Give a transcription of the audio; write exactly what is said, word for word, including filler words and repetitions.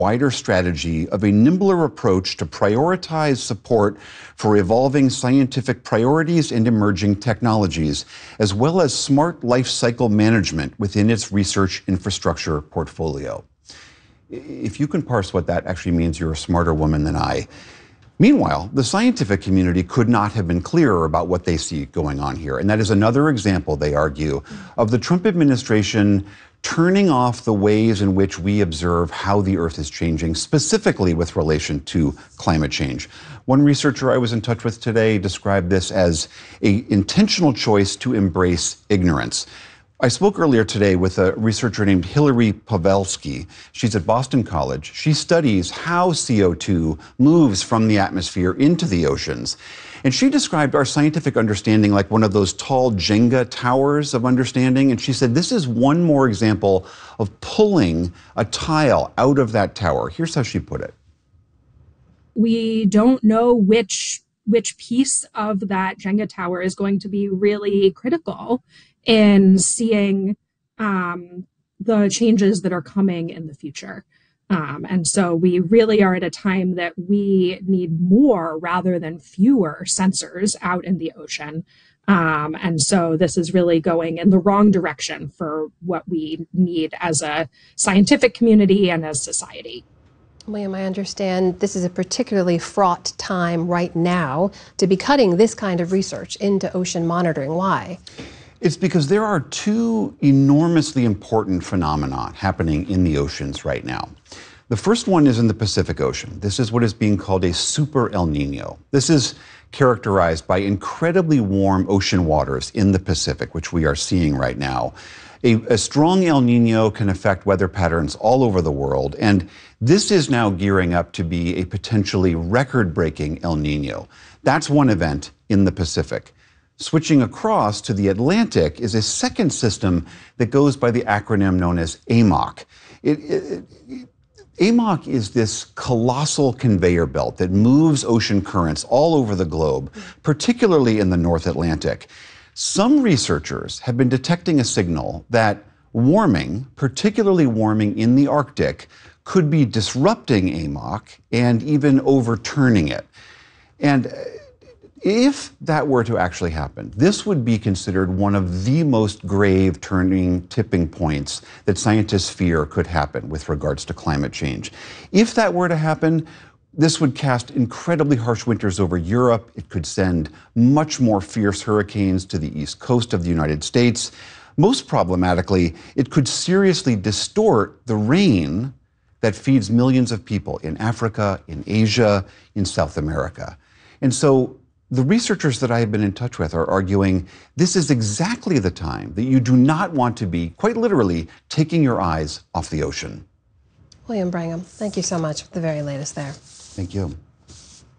wider strategy of a nimbler approach to prioritize support for evolving scientific priorities and emerging technologies, as well as smart life cycle management within its research infrastructure portfolio. If you can parse what that actually means, you're a smarter woman than I. Meanwhile, the scientific community could not have been clearer about what they see going on here. And that is another example, they argue, of the Trump administration turning off the ways in which we observe how the Earth is changing, specifically with relation to climate change. One researcher I was in touch with today described this as an intentional choice to embrace ignorance. I spoke earlier today with a researcher named Hillary Pawelski. She's at Boston College. She studies how C O two moves from the atmosphere into the oceans. And she described our scientific understanding like one of those tall Jenga towers of understanding. And she said, this is one more example of pulling a tile out of that tower. Here's how she put it. We don't know which which piece of that Jenga tower is going to be really critical in seeing um, the changes that are coming in the future. Um, and so we really are at a time that we need more rather than fewer sensors out in the ocean. Um, and so this is really going in the wrong direction for what we need as a scientific community and as society. William, I understand this is a particularly fraught time right now to be cutting this kind of research into ocean monitoring. Why? It's because there are two enormously important phenomena happening in the oceans right now. The first one is in the Pacific Ocean. This is what is being called a super El Nino. This is characterized by incredibly warm ocean waters in the Pacific, which we are seeing right now. A, a strong El Nino can affect weather patterns all over the world, and this is now gearing up to be a potentially record-breaking El Nino. That's one event in the Pacific. Switching across to the Atlantic is a second system that goes by the acronym known as A M O C. It, it, it, A M O C is this colossal conveyor belt that moves ocean currents all over the globe, particularly in the North Atlantic. Some researchers have been detecting a signal that warming, particularly warming in the Arctic, could be disrupting A M O C and even overturning it. And if that were to actually happen, this would be considered one of the most grave turning tipping points that scientists fear could happen with regards to climate change. If that were to happen, this would cast incredibly harsh winters over Europe. It could send much more fierce hurricanes to the east coast of the United States. Most problematically, it could seriously distort the rain that feeds millions of people in Africa, in Asia, in South America. And so the researchers that I have been in touch with are arguing this is exactly the time that you do not want to be, quite literally, taking your eyes off the ocean. William Brangham, thank you so much for the very latest there. Thank you.